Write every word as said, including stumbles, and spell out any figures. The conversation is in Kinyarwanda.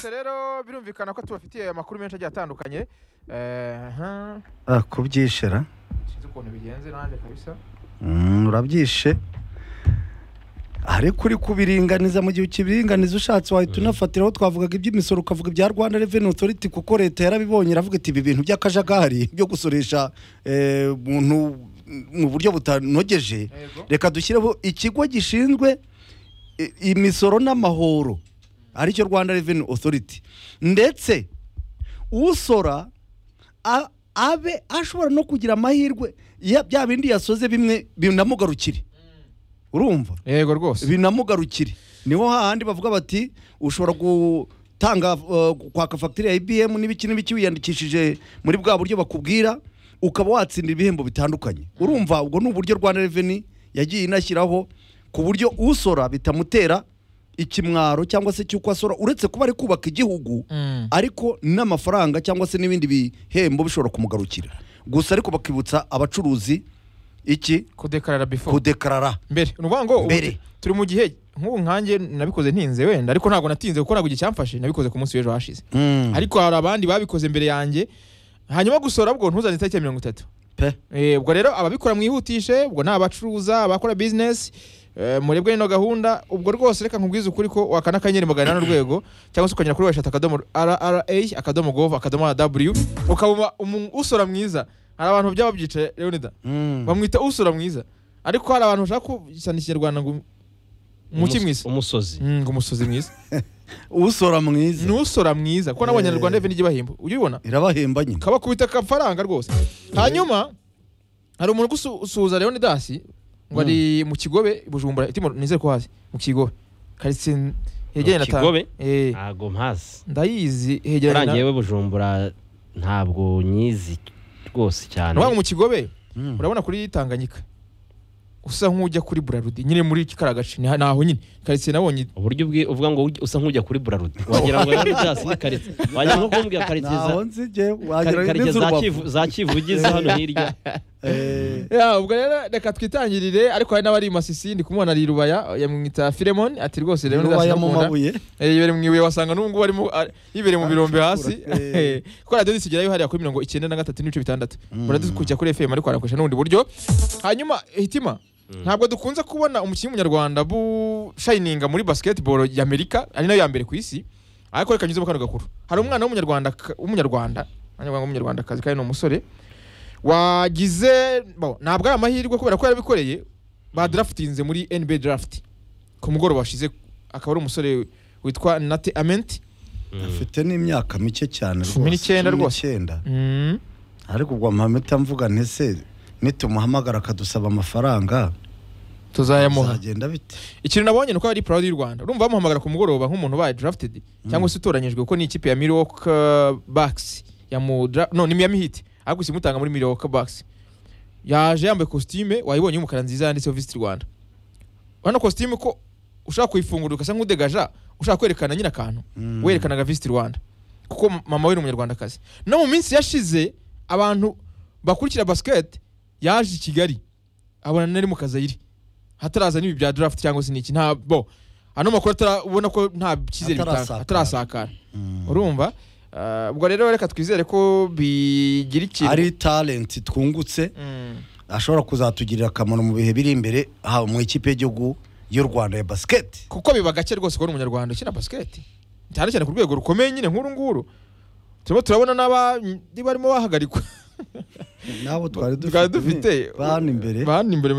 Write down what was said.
twese rero birumvikana ko tubafitiye amakuru menshi agiye atandukanye eh ah kubyishera sinzi ukuntu bigenze nanje kabisa mm urabyishe ari kuri kubiringaniza mu gihe ukibiringaniza ushatse wahita unafatiraho twavugaga iby'imisoro ukavuga ibya Rwanda Revenue Authority kuko leta yarabibonye iravuga iti ibi bintu by'akajagari byo gusoresha eh muntu mu buryo butanogeje reka dushyireho ikigo gishinzwe imisoro n'amahoro ari cyo Rwanda Revenue Authority ndetse usora abe ashobora no kugira amahirwe bya bindi yasoze bimwe binamugarukire urumva yego rwose binamugarukire niho hahandi bavuga bati ushobora gutanga uh, kwaka facture ya I B M n'ibiki n'ibiki wiyandikishije muri bwa buryo bakubwira ukaba watsindira ibihembo bitandukanye urumva ubwo n'uburyo Rwanda Revenue yagiye inashyiraho ku buryo usora bitamutera ikimwaro cyangwa se cyuko asora uretse kuba ari kubaka igihugu mm. ariko n'amafaranga cyangwa se n'ibindi bihembo bishobora kumugarukira gusa ariko bakibutsa abacuruzi iki kudekarara before kudekarara mbere nubango turi mu gihe nk'ubu nkanjye nabikoze ntinze wenda ariko ntago natinze kuko nagugiye cyamfashe nabikoze ku munsi w'ejo hashize mm. ariko hari abandi babikoze mbere yanjye hanyuma gusora bwo ntuzane itariki ya mirongo itatu pe eh ubwo rero ababikora mwihutishe ubwo nabacuruza abakora business eh murebwe ino gahunda ubwo rwose reka nkubwiza ukuri ko wakana kanyeri magana n'urwego cyangwa se ukanyira kuri website akadomo R R A akadomo gov akadomo W ukaba usora mwiza hari abantu byababyice Leonida mm. bamwita usora mwiza ariko hari abantu bashaka kusanisha Rwanda ngo muki mwiza umusozi ngo umusozi mwiza usora mwiza ni usora mwiza ko nabanya Rwanda Revenue igibahemba uyibona irabahemba nyine kaba kubita kafaranga rwose hanyuma hari umuntu gusuhuza Leonidas ngo ari mu Kigobe Bujumbura itimo nizere ko hazi mu Kigobe karitse hegeye na Kigobe eh ago mpazi ndayizi hegeye na ngewe Bujumbura ntabwo nyizi rwose cyane no mu Kigobe urabona kuri Tanganyika usa nk'ujya kuri Burarudi nyine muri kikaragaci naho nyine karitse nabonye uburyo bwe uvuga ngo usa nk'ujya kuri Burarudi wagira ngo yari byasi ni karitse wagira ngo kumbwira karitse naho nzije wagira karitse za kivu za kivugize hano hirya eh ya ubwo rero reka twitangirire ariko hari n'abari Masisi ndi kumubona ari Rubaya yamwita Filemon ati rwose rero ndashaka eh yibere mwiwe wasanga n'ubwo barimo yibere mu birombe hasi ko radio disigirayo hari kuri mirongo icyenda na gatatu n'ibice bitandatu muradukujya kuri F M ariko arakoresha n'undi buryo hanyuma hitima ntabwo dukunze kubona umukinnyi w'umunyarwanda bu shininga muri basketball ya Amerika ari nayo ya mbere ku isi ariko reka nyuze mu kano gakuru hari umwana w'umunyarwanda w'umunyarwanda anyagwa w'umunyarwanda kazi kandi no musore wagize bo ntabwo ari amahirwe kubera ko yarabikoreye ba draftinze muri N B A draft ku mugoro washize akaba ari umusore witwa Nate Ament afite n'imyaka mike cyane rwose cumi n'icyenda rwose mm ariko ubwo Mohamed amvuga ntese nitumuhamagara akadusaba amafaranga tuzayamuha agenda bite ikintu nabonye nuko ari proud y'u Rwanda urumva bamuhamagara ku mugoroba nk'umuntu baye drafted cyangwa se utoranyijwe ko ni ikipe ya Milwaukee Bucks ya mu no ni Miami Heat ariko simutanga muri Milwaukee Bucks yaje yambaye costume wayibonye umukara nziza yanditseho Visit Rwanda bano costume ko ushaka kuyifungura ukasa nk'udegaja ushaka kwerekana nyina akantu mm. werekanaga Visit Rwanda kuko mama we ni umunyarwanda kazi no mu minsi yashize abantu bakurikira basket yaje Kigali abona nari mu Kazayiri hataraza nibi bya draft cyangwa se niki nta bo ano makuru atarabona ko nta kizere bitanga atarasakara mm. urumva ubwo uh, rero reka twizere ko bigira ikintu ari talent twungutse mm. ashobora kuzatugirira akamaro mu bihe biri imbere ha mu ikipe y'igihugu y'u Rwanda ya basket kuko biba gake rwose ko umunyarwanda ukina basket cyane cyane ku rwego rukomeye nyine nkuru nguru turimo turabona n'abandi barimo bahagarikwa nabo twari dufite bana imbere bana imbere